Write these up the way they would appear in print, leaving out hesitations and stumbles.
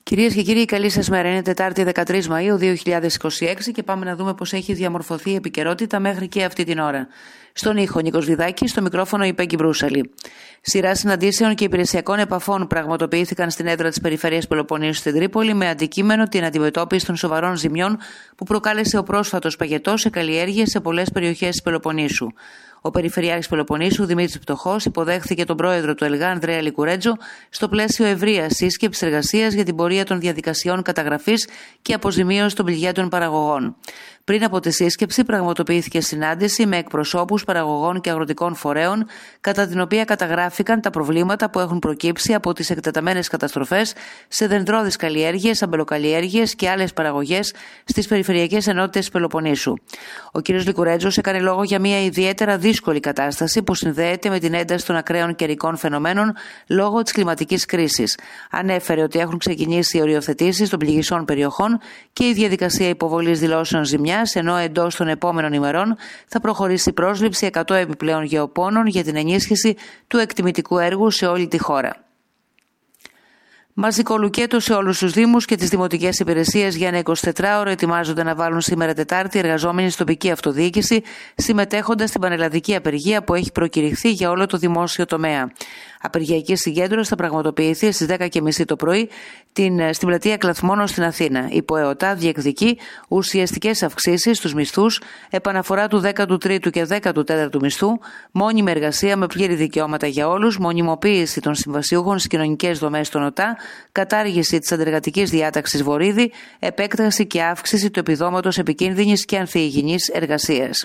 Κυρίες και κύριοι, καλή σας μέρα. Είναι Τετάρτη 13 Μαΐου 2026 και πάμε να δούμε πώς έχει διαμορφωθεί η επικαιρότητα μέχρι και αυτή την ώρα. Στον ήχο Νίκος Βιδάκης, στο μικρόφωνο η Πέγγι Μπρούσαλη. Σειρά συναντήσεων και υπηρεσιακών επαφών πραγματοποιήθηκαν στην έδρα της Περιφέρειας Πελοποννήσου στην Τρίπολη με αντικείμενο την αντιμετώπιση των σοβαρών ζημιών που προκάλεσε ο πρόσφατος παγετός σε καλλιέργειες σε πολλές περιοχές της Πελοποννήσου. Ο Περιφερειάρχης Πελοποννήσου, Δημήτρης Πτωχός, υποδέχθηκε τον πρόεδρο του ΕΛΓΑ, Ανδρέα Λικουρέτζο, στο πλαίσιο ευρείας σύσκεψης εργασίας για την πορεία των διαδικασιών καταγραφής και αποζημίωσης των πληγέντων παραγωγών. Πριν από τη σύσκεψη, πραγματοποιήθηκε συνάντηση με εκπροσώπους παραγωγών και αγροτικών φορέων, κατά την οποία καταγράφηκαν τα προβλήματα που έχουν προκύψει από τις εκτεταμένες καταστροφές σε δεντρώδεις καλλιέργειες, αμπελοκαλλιέργειες και άλλες παραγωγές στις περιφερειακές ενότητες της Πελοποννήσου. Ο κ. Λικουρέτζος έκανε λόγο για μια ιδιαίτερα δύσκολη κατάσταση που συνδέεται με την ένταση των ακραίων καιρικών φαινομένων λόγω της κλιματικής κρίσης. Ανέφερε ότι έχουν ξεκινήσει οι οριοθετήσεις των πληγισσών περιοχών και η διαδικασία υποβολής δηλώσεων ζημιάς, ενώ εντός των επόμενων ημερών θα προχωρήσει η πρόσληψη 100 επιπλέον γεωπόνων για την ενίσχυση του εκτιμητικού έργου σε όλη τη χώρα. Μαζικό λουκέτο σε όλους τους Δήμους και τις δημοτικές υπηρεσίες για ένα 24ωρο ετοιμάζονται να βάλουν σήμερα Τετάρτη εργαζόμενοι στην τοπική αυτοδιοίκηση, συμμετέχοντας στην πανελλαδική απεργία που έχει προκηρυχθεί για όλο το δημόσιο τομέα. Απεργιακή συγκέντρωση θα πραγματοποιηθεί στις 10:30 το πρωί στην πλατεία Κλαθμόνων στην Αθήνα. Η ΠΟΕΟΤΑ διεκδικεί ουσιαστικές αυξήσεις στους μισθούς, επαναφορά του 13ου και 14ου μισθού, μόνιμη εργασία με πλήρη δικαιώματα για όλους, μονιμοποίηση των συμβασιούχων στις κοινωνικές δομές των ΟΤΑ, κατάργηση της αντεργατικής διάταξης Βορίδη, επέκταση και αύξηση του επιδόματος επικίνδυνης και ανθιυγιεινής εργασίας.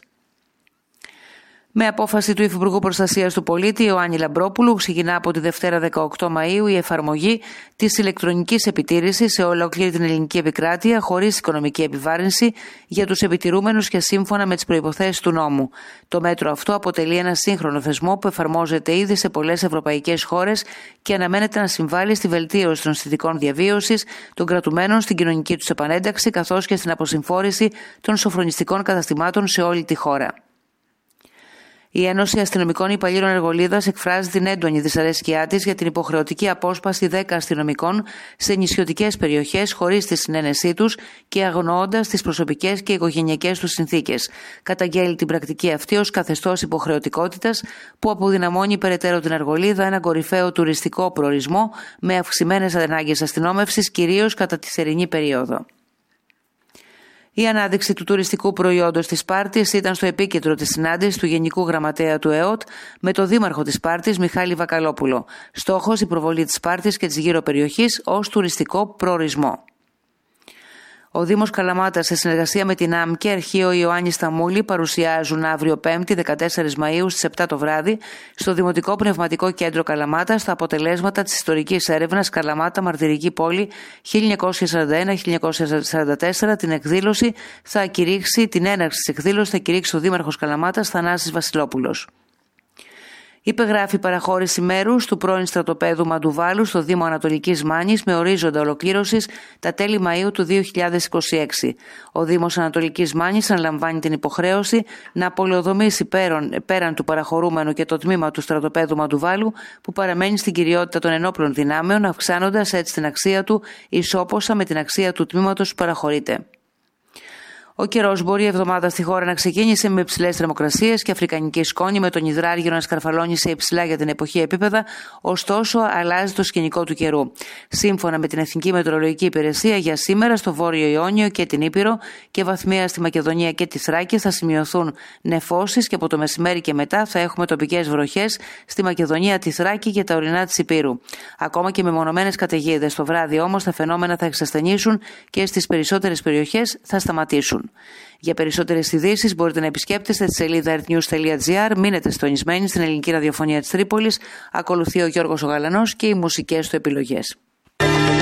Με απόφαση του Υφυπουργού Προστασίας του Πολίτη, Ιωάννη Λαμπρόπουλου, ξεκινά από τη Δευτέρα 18 Μαΐου η εφαρμογή της ηλεκτρονικής επιτήρησης σε ολόκληρη την ελληνική επικράτεια, χωρίς οικονομική επιβάρυνση για τους επιτηρούμενους και σύμφωνα με τις προϋποθέσεις του νόμου. Το μέτρο αυτό αποτελεί ένα σύγχρονο θεσμό που εφαρμόζεται ήδη σε πολλές ευρωπαϊκές χώρες και αναμένεται να συμβάλλει στη βελτίωση των συνθηκών διαβίωσης των κρατουμένων, στην κοινωνική τους επανένταξη, καθώς και στην αποσυμφόρηση των σοφρονιστικών καταστημάτων σε όλη τη χώρα. Η Ένωση Αστυνομικών Υπαλλήλων Εργολίδας εκφράζει την έντονη δυσαρέσκειά της για την υποχρεωτική απόσπαση 10 αστυνομικών σε νησιωτικές περιοχές χωρίς τη συνένεσή τους και αγνοώντας τις προσωπικές και οικογενειακές τους συνθήκες. Καταγγέλει την πρακτική αυτή ως καθεστώς υποχρεωτικότητας που αποδυναμώνει περαιτέρω την Αργολίδα, ένα κορυφαίο τουριστικό προορισμό με αυξημένες ανάγκες αστυνόμευσης, κυρίως κατά τη θερινή περίοδο. Η ανάδειξη του τουριστικού προϊόντος της Σπάρτης ήταν στο επίκεντρο της συνάντησης του Γενικού Γραμματέα του ΕΟΤ με τον Δήμαρχο της Σπάρτης, Μιχάλη Βακαλόπουλο. Στόχος η προβολή της Σπάρτης και της γύρω περιοχής ως τουριστικό προορισμό. Ο Δήμος Καλαμάτας, σε συνεργασία με την ΑΜ και Αρχείο Ιωάννη Σταμούλη, παρουσιάζουν αύριο 5η 14 Μαΐου στις 7 το βράδυ στο Δημοτικό Πνευματικό Κέντρο Καλαμάτας τα αποτελέσματα της ιστορικής έρευνας Καλαμάτα Μαρτυρική Πόλη 1941-1944. Την εκδήλωση θα κηρύξει, την έναρξη της εκδήλωσης θα κηρύξει ο Δήμαρχος Καλαμάτας Θανάσης Βασιλόπουλος. Υπεγράφει παραχώρηση μέρους του πρώην στρατοπέδου Μαντουβάλου στο Δήμο Ανατολικής Μάνης με ορίζοντα ολοκλήρωσης τα τέλη Μαΐου του 2026. Ο Δήμος Ανατολικής Μάνης αναλαμβάνει την υποχρέωση να πολεοδομήσει πέραν του παραχωρούμενου και το τμήμα του στρατοπέδου Μαντουβάλου που παραμένει στην κυριότητα των ενόπλων δυνάμεων, αυξάνοντας έτσι την αξία του ισόποσα με την αξία του τμήματος που παραχωρείται. Ο καιρός μπορεί η εβδομάδα στη χώρα να ξεκίνησε με υψηλές θερμοκρασίες και αφρικανική σκόνη, με τον υδράργυρο να σκαρφαλώνει σε υψηλά για την εποχή επίπεδα, ωστόσο αλλάζει το σκηνικό του καιρού. Σύμφωνα με την Εθνική Μετεωρολογική Υπηρεσία, για σήμερα στο Βόρειο Ιόνιο και την Ήπειρο και βαθμία στη Μακεδονία και τη Θράκη θα σημειωθούν νεφώσεις και από το μεσημέρι και μετά θα έχουμε τοπικές βροχές στη Μακεδονία, τη Θράκη και τα ορεινά της Ηπείρου. Ακόμα και μεμονωμένες καταιγίδες. Το βράδυ όμως τα φαινόμενα θα εξασθενήσουν και στις περισσότερες περιοχές θα σταματήσουν. Για περισσότερες ειδήσεις μπορείτε να επισκέπτεστε τη σελίδα earthnews.gr. Μείνετε συντονισμένοι στην ελληνική ραδιοφωνία της Τρίπολης. Ακολουθεί ο Γιώργος ο Γαλανός και οι μουσικές του επιλογές.